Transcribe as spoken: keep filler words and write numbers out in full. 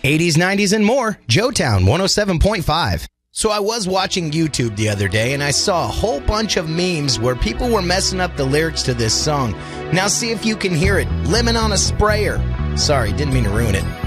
eighties, nineties, and more. Joetown one oh seven point five. So I was watching YouTube the other day, and I saw a whole bunch of memes where people were messing up the lyrics to this song. Now see if you can hear it. Lemon on a sprayer. Sorry, didn't mean to ruin it.